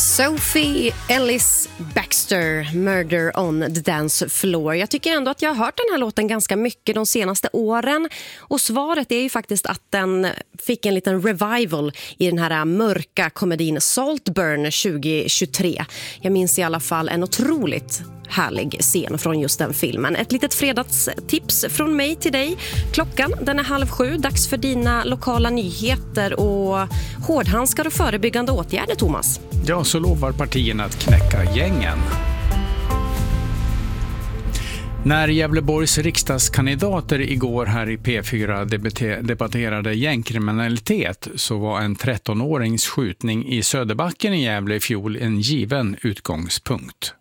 Sophie Ellis Baxter, Murder on the Dance Floor. Jag tycker ändå att jag har hört den här låten ganska mycket de senaste åren. Och svaret är ju faktiskt att den fick en liten revival i den här mörka komedin Saltburn 2023. Jag minns i alla fall en otroligt härlig scen från just den filmen. Ett litet fredagstips från mig till dig. Klockan, den är 6:30. Dags för dina lokala nyheter och hårdhandskar och förebyggande åtgärder, Thomas. Ja, så lovar partierna att knäcka gängen. När Gävleborgs riksdagskandidater igår här i P4 debatterade gängkriminalitet så var en 13-årings skjutning i Söderbacken i Gävle i fjol en given utgångspunkt.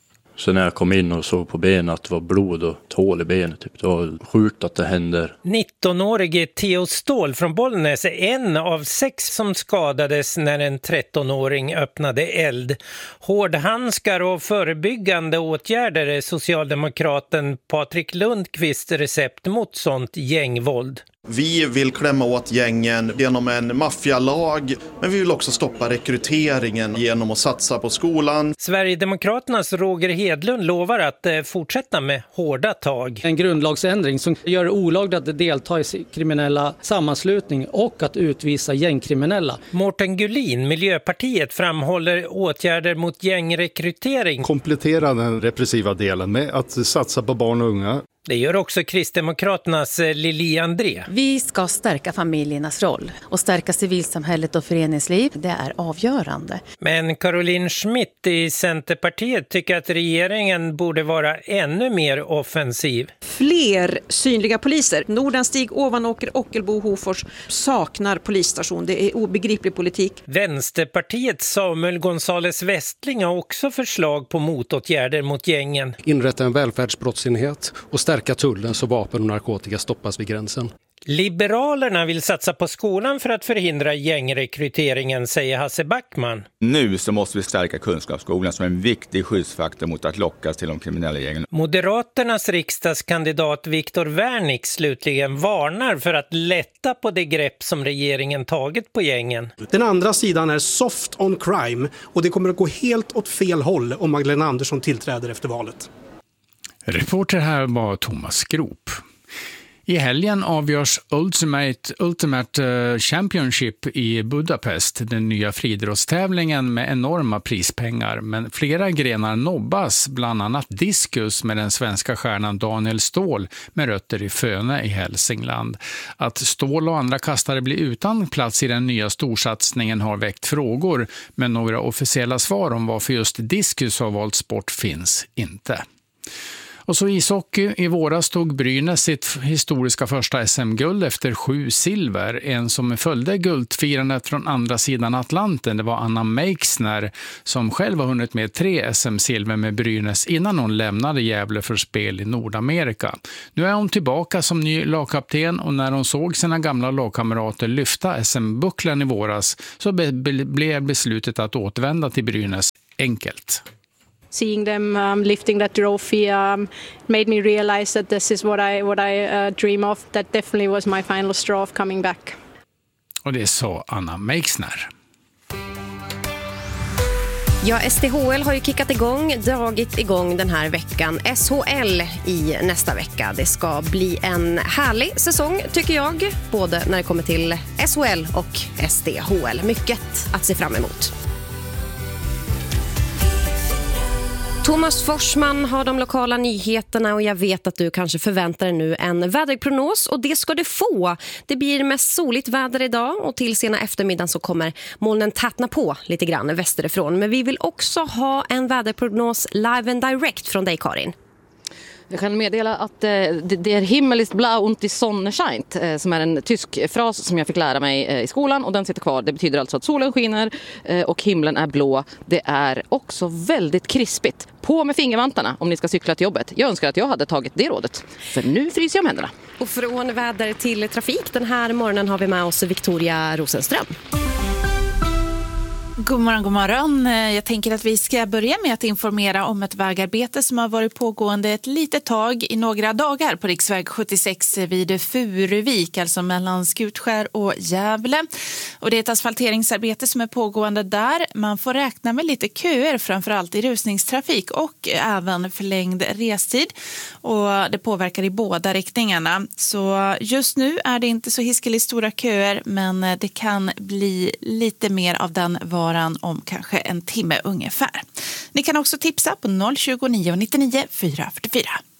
Så när jag kom in och såg på benen att det var blod och tål i benet, typ, det var sjukt att det händer. 19-årige Theo Ståhl från Bollnäs är en av 6 som skadades när en 13-åring öppnade eld. Hårdhandskar och förebyggande åtgärder är socialdemokraten Patrik Lundqvist recept mot sånt gängvåld. Vi vill klämma åt gängen genom en maffialag, men vi vill också stoppa rekryteringen genom att satsa på skolan. Sverigedemokraternas Roger Hedlund lovar att fortsätta med hårda tag. En grundlagsändring som gör det olagligt att delta i kriminella sammanslutning och att utvisa gängkriminella. Mårten Gullin, Miljöpartiet, framhåller åtgärder mot gängrekrytering. Komplettera den repressiva delen med att satsa på barn och unga. Det gör också Kristdemokraternas Lili André. Vi ska stärka familjernas roll och stärka civilsamhället och föreningsliv. Det är avgörande. Men Caroline Schmidt i Centerpartiet tycker att regeringen borde vara ännu mer offensiv. Fler synliga poliser. Nordanstig, Ovanåker, Ockelbo, Hofors saknar polisstation. Det är obegriplig politik. Vänsterpartiets Samuel Gonzales Westling har också förslag på motåtgärder mot gängen. Inrätta en välfärdsbrottsenhet och stärka tullen så vapen och narkotika stoppas vid gränsen. Liberalerna vill satsa på skolan för att förhindra gängrekryteringen, säger Hasse Backman. Nu så måste vi stärka kunskapsskolan som en viktig skyddsfaktor mot att lockas till de kriminella gängen. Moderaternas riksdagskandidat Viktor Wärnick slutligen varnar för att lätta på det grepp som regeringen tagit på gängen. Den andra sidan är soft on crime och det kommer att gå helt åt fel håll om Magdalena Andersson tillträder efter valet. Reporter här var Thomas Grop. I helgen avgörs Ultimate Championship i Budapest, den nya friidrottstävlingen med enorma prispengar. Men flera grenar nobbas, bland annat diskus med den svenska stjärnan Daniel Ståhl med rötter i Föne i Hälsingland. Att Ståhl och andra kastare blir utan plats i den nya storsatsningen har väckt frågor, men några officiella svar om varför just diskus har valt sport finns inte. Och så ishockey. I våras tog Brynäs sitt historiska första SM-guld efter 7 silver. En som följde guldfirandet från andra sidan Atlanten, det var Anna Meixner som själv har hunnit med 3 SM-silver med Brynäs innan hon lämnade Gävle för spel i Nordamerika. Nu är hon tillbaka som ny lagkapten och när hon såg sina gamla lagkamrater lyfta SM-bucklan i våras så blev beslutet att återvända till Brynäs enkelt. Seeing them lifting that trophy made me realize that this is what I dream of. That definitely was my final straw of coming back. Och det sa Anna Meixner. Ja, SDHL har ju dragit igång den här veckan. SHL i nästa vecka. Det ska bli en härlig säsong tycker jag. Både när det kommer till SHL och SDHL. Mycket att se fram emot. Thomas Forsman har de lokala nyheterna och jag vet att du kanske förväntar dig nu en väderprognos och det ska du få. Det blir mest soligt väder idag och till sena eftermiddagen så kommer molnen tätna på lite grann västerifrån. Men vi vill också ha en väderprognos live and direct från dig, Karin. Jag kan meddela att det är himmel ist blau und die Sonne scheint, som är en tysk fras som jag fick lära mig i skolan och den sitter kvar. Det betyder alltså att solen skiner och himlen är blå. Det är också väldigt krispigt. På med fingervantarna om ni ska cykla till jobbet. Jag önskar att jag hade tagit det rådet, för nu fryser jag om händerna. Och från väder till trafik, den här morgonen har vi med oss Victoria Rosenström. God morgon, god morgon. Jag tänker att vi ska börja med att informera om ett vägarbete som har varit pågående ett litet tag i några dagar på riksväg 76 vid Furuvik, alltså mellan Skutskär och Gävle. Och det är ett asfalteringsarbete som är pågående där. Man får räkna med lite köer, framförallt i rusningstrafik och även förlängd restid. Och det påverkar i båda riktningarna. Så just nu är det inte så hiskeligt stora köer, men det kan bli lite mer av den varan om kanske en timme ungefär. Ni kan också tipsa på 029 99 444.